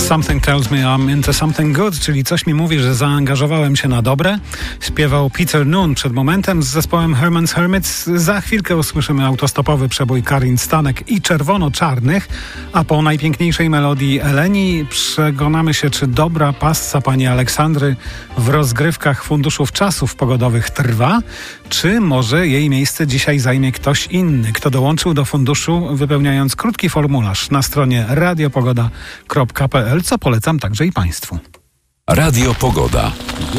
Something tells me I'm into something good, czyli coś mi mówi, że zaangażowałem się na dobre. Śpiewał Peter Noone przed momentem z zespołem Herman's Hermits. Za chwilkę usłyszymy autostopowy przebój Karin Stanek i Czerwono-Czarnych, a po najpiękniejszej melodii Eleni przekonamy się, czy dobra passa pani Aleksandry w rozgrywkach funduszów czasów pogodowych trwa, czy może jej miejsce dzisiaj zajmie ktoś inny, kto dołączył do funduszu, wypełniając krótki formularz na stronie radiopogoda.pl, co polecam także i państwu. Radio Pogoda.